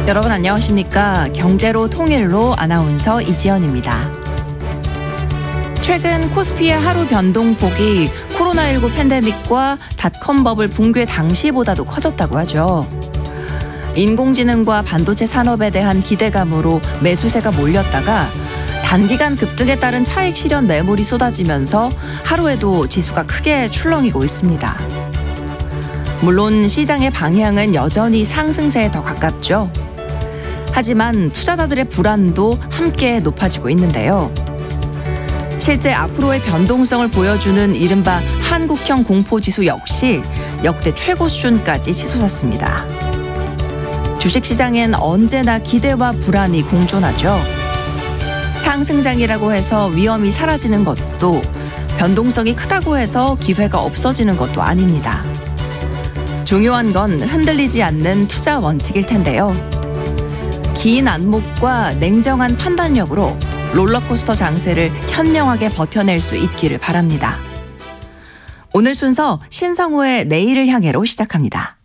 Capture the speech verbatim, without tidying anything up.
여러분 안녕하십니까? 경제로 통일로 아나운서 이지연입니다. 최근 코스피의 하루 변동폭이 코로나십구 팬데믹과 닷컴 버블 붕괴 당시보다도 커졌다고 하죠. 인공지능과 반도체 산업에 대한 기대감으로 매수세가 몰렸다가 단기간 급등에 따른 차익 실현 매물이 쏟아지면서 하루에도 지수가 크게 출렁이고 있습니다. 물론 시장의 방향은 여전히 상승세에 더 가깝죠. 하지만 투자자들의 불안도 함께 높아지고 있는데요. 실제 앞으로의 변동성을 보여주는 이른바 한국형 공포지수 역시 역대 최고 수준까지 치솟았습니다. 주식시장엔 언제나 기대와 불안이 공존하죠. 상승장이라고 해서 위험이 사라지는 것도 변동성이 크다고 해서 기회가 없어지는 것도 아닙니다. 중요한 건 흔들리지 않는 투자 원칙일 텐데요. 긴 안목과 냉정한 판단력으로 롤러코스터 장세를 현명하게 버텨낼 수 있기를 바랍니다. 오늘 순서 신성우의 내일을 향해로 시작합니다.